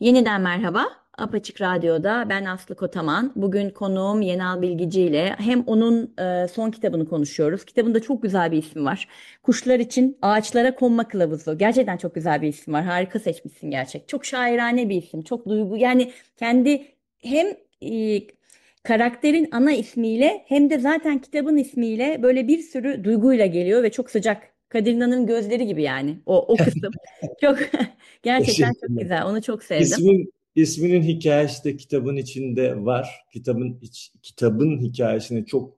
Yeniden merhaba. Apaçık Radyo'da ben Aslı Kotaman. Bugün konuğum Yenal Bilgici ile hem onun son kitabını konuşuyoruz. Kitabında çok güzel bir ismi var. Kuşlar için Ağaçlara Konma Kılavuzu. Gerçekten çok güzel bir isim var. Harika seçmişsin gerçek. Çok şairane bir isim. Çok duygu yani kendi hem e, karakterin ana ismiyle hem de zaten kitabın ismiyle böyle bir sürü duyguyla geliyor ve çok sıcak. Kadir İnanır'ın gözleri gibi yani o kısım. Çok gerçekten çok Teşekkürler. güzel. Onu çok sevdim. İsminin hikayesi de kitabın içinde var. Kitabın hikayesine çok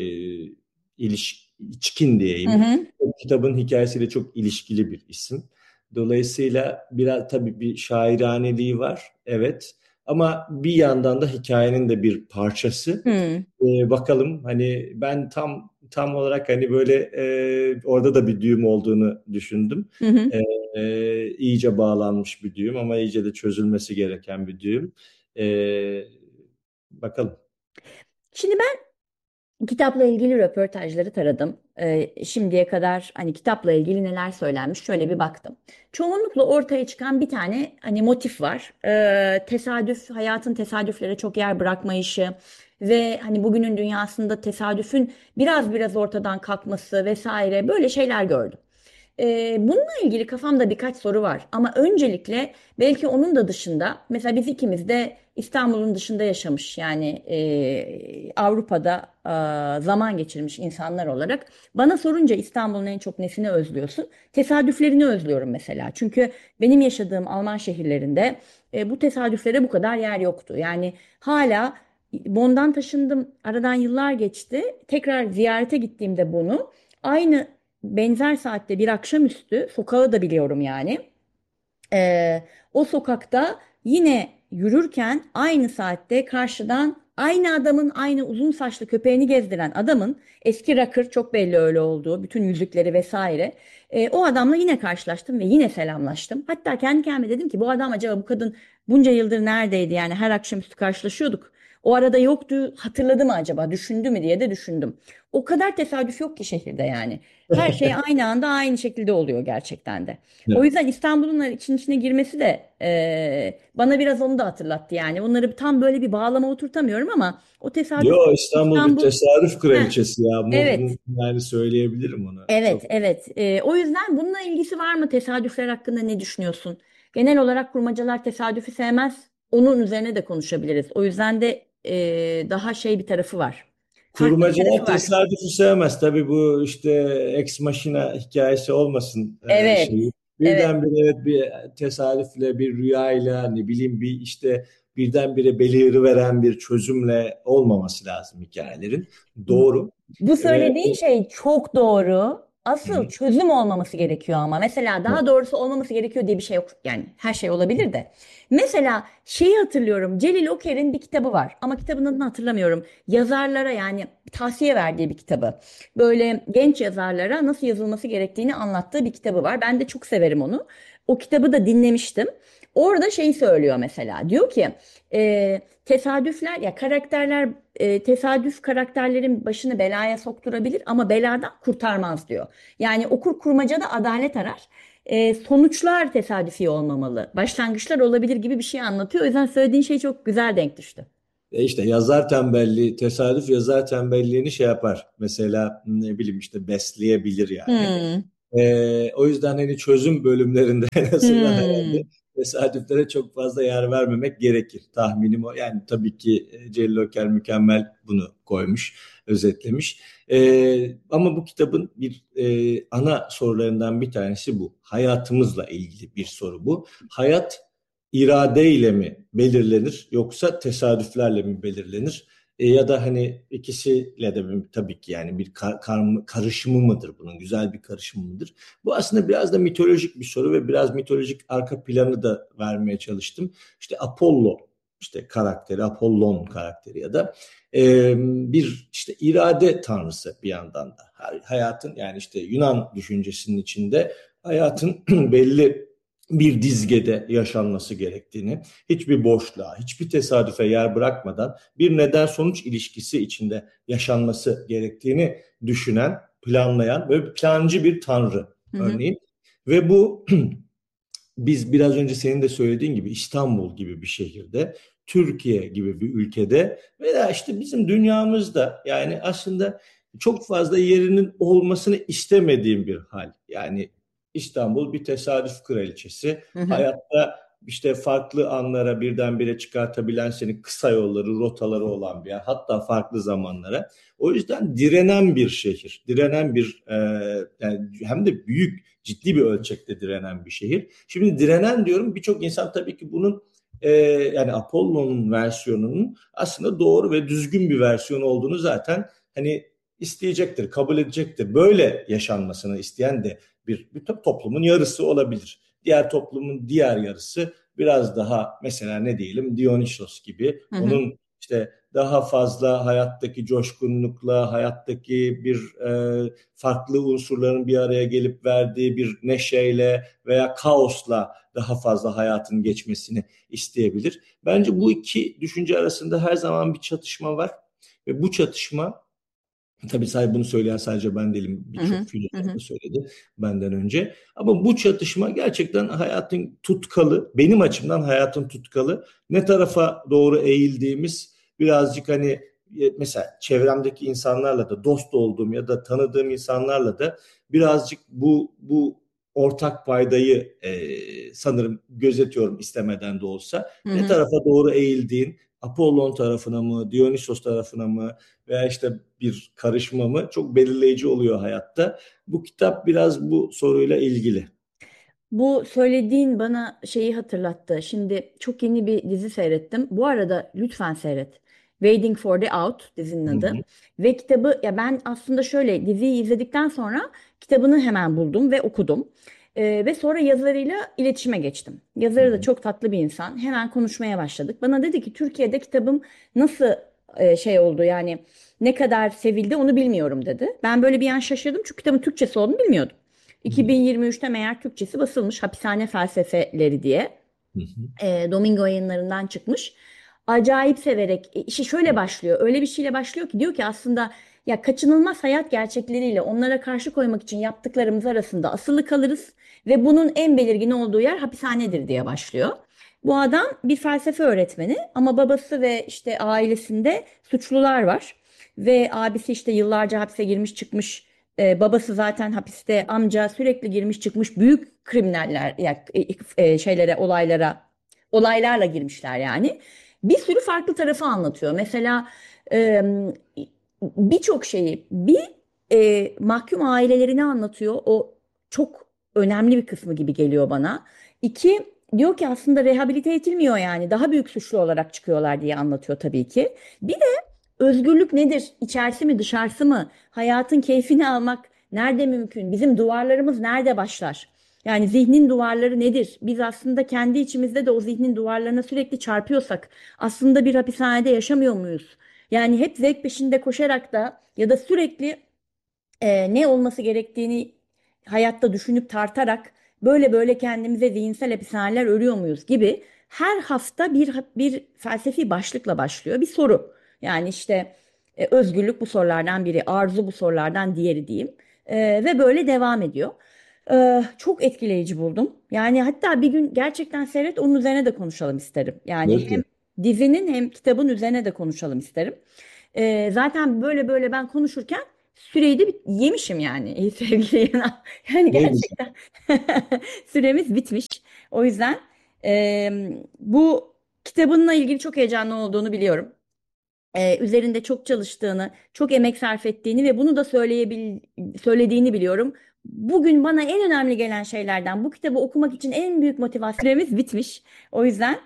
içkin Hı diyeyim. hı. O kitabın hikayesiyle çok ilişkili bir isim. Dolayısıyla biraz tabii bir şairaneliği var. Evet. Ama bir yandan da hikayenin de bir parçası. Hı Bakalım hani ben tam olarak hani böyle orada da bir düğüm olduğunu düşündüm. hı. Hı. İyice bağlanmış bir düğüm ama iyice de çözülmesi gereken bir düğüm. Ee, Bakalım. Şimdi ben kitapla ilgili röportajları taradım. Şimdiye kadar hani kitapla ilgili neler söylenmiş şöyle bir baktım. Çoğunlukla ortaya çıkan bir tane hani motif var. Tesadüf, hayatın tesadüflere çok yer bırakmayışı ve hani bugünün dünyasında tesadüfün biraz ortadan kalkması vesaire böyle şeyler gördüm. Bununla ilgili kafamda birkaç soru var. Ama öncelikle belki onun da dışında, mesela biz ikimiz de İstanbul'un dışında yaşamış yani Avrupa'da zaman geçirmiş insanlar olarak bana sorunca İstanbul'un en çok nesini özlüyorsun? Tesadüflerini özlüyorum mesela. Çünkü benim yaşadığım Alman şehirlerinde bu tesadüflere bu kadar yer yoktu. Yani hala Bonn'dan taşındım, aradan yıllar geçti. Tekrar ziyarete gittiğimde bunu aynı benzer saatte bir akşamüstü sokağı da biliyorum yani. Ee, O sokakta yine yürürken aynı saatte karşıdan aynı adamın aynı uzun saçlı köpeğini gezdiren adamın eski rocker çok belli öyle olduğu bütün yüzükleri vesaire o adamla yine karşılaştım ve yine selamlaştım. Hatta kendi kendime dedim ki bu adam acaba bu kadın bunca yıldır neredeydi yani her akşamüstü karşılaşıyorduk. O arada yoktu hatırladı mı acaba düşündü mü diye de düşündüm. O kadar tesadüf yok ki şehirde yani. Her şey aynı anda aynı şekilde oluyor gerçekten de. O Evet. yüzden İstanbul'un içine girmesi de bana biraz onu da hatırlattı yani. Onları tam böyle bir bağlama oturtamıyorum ama o tesadüf Yo, İstanbul bir İstanbul. tesadüf Heh, kraliçesi ya. evet. Yani söyleyebilirim onu. Evet, Çok. evet. O yüzden bununla ilgisi var mı? Tesadüfler hakkında ne düşünüyorsun? Genel olarak kurmacalar tesadüfü sevmez. Onun üzerine de konuşabiliriz. O yüzden de daha şey bir tarafı var. Farklı bir Kurmacalar tarafı var. tesadüfü sevmez. Tabii bu işte ex machina hikayesi olmasın Evet, şeyi. evet. Birdenbire evet bir tesadüfle, bir rüyayla, ne bileyim bir işte birdenbire beliriveren bir çözümle olmaması lazım hikayelerin. Doğru. Bu Ve söylediğin şey çok doğru. Hı Asıl hı. çözüm olmaması gerekiyor ama. Mesela daha Evet. doğrusu olmaması gerekiyor diye bir şey yok. Yani her şey olabilir de. Mesela şeyi hatırlıyorum. Celil Oker'in bir kitabı var. Ama kitabın adını hatırlamıyorum. Yazarlara yani tavsiye verdiği bir kitabı. Böyle genç yazarlara nasıl yazılması gerektiğini anlattığı bir kitabı var. Ben de çok severim onu. O kitabı da dinlemiştim. Orada şeyi söylüyor mesela. Diyor ki tesadüfler ya karakterler tesadüf karakterlerin başını belaya sokturabilir ama beladan kurtarmaz diyor. Yani okur kurmacada adalet arar. Sonuçlar tesadüfi olmamalı. Başlangıçlar olabilir gibi bir şey anlatıyor. O yüzden söylediğin şey çok güzel denk düştü. İşte yazar tembelliği, tesadüf yazar tembelliğini şey yapar. Mesela ne bileyim işte besleyebilir yani. Hmm. O yüzden hani çözüm bölümlerinde en azından herhalde Hmm. tesadüflere çok fazla yer vermemek gerekir. Tahminim o. Yani tabii ki Celil Öker mükemmel bunu koymuş, özetlemiş. Ama bu kitabın bir ana sorularından bir tanesi bu. Hayatımızla ilgili bir soru bu. Hayat iradeyle mi belirlenir yoksa tesadüflerle mi belirlenir? Ya da hani ikisiyle de tabii ki yani bir karışımı mıdır bunun? Güzel bir karışımı mıdır? Bu aslında biraz da mitolojik bir soru ve biraz mitolojik arka planı da vermeye çalıştım. İşte Apollo işte karakteri, Apollon karakteri ya da bir işte irade tanrısı bir yandan da. Hayatın yani işte Yunan düşüncesinin içinde hayatın belli bir dizgede yaşanması gerektiğini, hiçbir boşluğa, hiçbir tesadüfe yer bırakmadan bir neden-sonuç ilişkisi içinde yaşanması gerektiğini düşünen, planlayan böyle plancı bir tanrı Hı hı. örneğin. Ve bu biz biraz önce senin de söylediğin gibi İstanbul gibi bir şehirde, Türkiye gibi bir ülkede veya işte bizim dünyamızda yani aslında çok fazla yerinin olmasını istemediğim bir hal. Yani İstanbul bir tesadüf kraliçesi. Hı hı, Hayatta işte farklı anlara birdenbire çıkartabilen seni kısa yolları, rotaları olan bir yer. Hatta farklı zamanlara. O yüzden direnen bir şehir. Direnen bir yani hem de büyük, ciddi bir ölçekte direnen bir şehir. Şimdi direnen diyorum, birçok insan tabii ki bunun yani Apollo'nun versiyonunun aslında doğru ve düzgün bir versiyon olduğunu zaten hani isteyecektir, kabul edecektir. Böyle yaşanmasını isteyen de bir toplumun yarısı olabilir. Diğer toplumun diğer yarısı biraz daha mesela ne diyelim Dionysos gibi hı hı. onun işte daha fazla hayattaki coşkunlukla, hayattaki bir farklı unsurların bir araya gelip verdiği bir neşeyle veya kaosla daha fazla hayatın geçmesini isteyebilir. Bence bu iki düşünce arasında her zaman bir çatışma var ve bu çatışma, tabii sadece bunu söyleyen sadece ben değilim. Hı hı, Birçok hı filozof hı. da söyledi benden önce. Ama bu çatışma gerçekten hayatın tutkalı, benim açımdan hayatın tutkalı. Ne tarafa doğru eğildiğimiz birazcık hani mesela çevremdeki insanlarla da dost olduğum ya da tanıdığım insanlarla da birazcık bu ortak paydayı sanırım gözetiyorum istemeden de olsa. Hı Ne hı. tarafa doğru eğildiğin, Apollon tarafına mı, Dionysos tarafına mı veya işte bir karışma mı çok belirleyici oluyor hayatta. Bu kitap biraz bu soruyla ilgili. Bu söylediğin bana şeyi hatırlattı. Şimdi çok yeni bir dizi seyrettim. Bu arada lütfen seyret. Waiting for the Out dizinin Hı adı. hı, Ve kitabı ya ben aslında şöyle diziyi izledikten sonra kitabını hemen buldum ve okudum. Ve sonra yazarıyla iletişime geçtim. hı Yazarı da hı, çok tatlı bir insan. Hemen konuşmaya başladık. Bana dedi ki Türkiye'de kitabım nasıl şey oldu yani ne kadar sevildi onu bilmiyorum dedi. Ben böyle bir an şaşırdım çünkü kitabın Türkçesi olduğunu bilmiyordum. hı hı, 2023'te meğer Türkçesi basılmış Hapishane Felsefeleri diye. hı hı, Domingo yayınlarından çıkmış. Acayip severek işi şöyle başlıyor. Öyle bir şeyle başlıyor ki diyor ki aslında ya kaçınılmaz hayat gerçekleriyle onlara karşı koymak için yaptıklarımız arasında asılı kalırız ve bunun en belirgin olduğu yer hapishanedir diye başlıyor. Bu adam bir felsefe öğretmeni ama babası ve işte ailesinde suçlular var. Ve abisi işte yıllarca hapse girmiş çıkmış. Babası zaten hapiste, amca sürekli girmiş çıkmış büyük kriminaller ya şeylere olaylarla girmişler yani. Bir sürü farklı tarafı anlatıyor. Mesela e, birçok şeyi mahkum ailelerini anlatıyor. O çok önemli bir kısmı gibi geliyor bana. İki, diyor ki aslında rehabilite edilmiyor yani daha büyük suçlu olarak çıkıyorlar diye anlatıyor tabii ki. Bir de özgürlük nedir? İçerisi mi dışarısı mı? Hayatın keyfini almak nerede mümkün? Bizim duvarlarımız nerede başlar? Yani zihnin duvarları nedir? Biz aslında kendi içimizde de o zihnin duvarlarına sürekli çarpıyorsak aslında bir hapishanede yaşamıyor muyuz? Yani hep zevk peşinde koşarak da ya da sürekli ne olması gerektiğini hayatta düşünüp tartarak böyle böyle kendimize zihinsel hapishaneler örüyor muyuz gibi her hafta bir felsefi başlıkla başlıyor bir soru. Yani işte özgürlük bu sorulardan biri, arzu bu sorulardan diğeri diyeyim. Ve böyle devam ediyor. Çok etkileyici buldum. Yani hatta bir gün gerçekten seyret onun üzerine de konuşalım isterim. Yani hem kesinlikle. dizinin hem kitabın üzerine de konuşalım isterim. Zaten böyle böyle ben konuşurken süreyi de yemişim yani sevgili Yana. Yani Ne güzel. gerçekten süremiz bitmiş. O yüzden bu kitabınla ilgili çok heyecanlı olduğunu biliyorum. Üzerinde çok çalıştığını, çok emek sarf ettiğini ve bunu da söylediğini biliyorum. Bugün bana en önemli gelen şeylerden bu kitabı okumak için en büyük motivasyonumuz bitmiş. O yüzden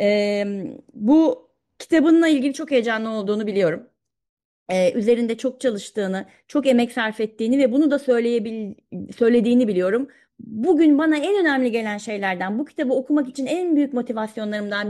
bu kitabınla ilgili çok heyecanlı olduğunu biliyorum. Üzerinde çok çalıştığını, çok emek sarf ettiğini ve bunu da söylediğini biliyorum. Bugün bana en önemli gelen şeylerden bu kitabı okumak için en büyük motivasyonlarımdan